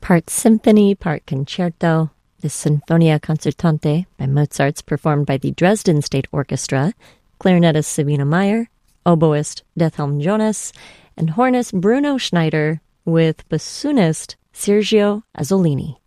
part symphony, part concerto. The Sinfonia Concertante by Mozart's performed by the Dresden State Orchestra, clarinetist Sabina Meyer, oboist Dethelm Jonas, and hornist Bruno Schneider with bassoonist Sergio Azzolini.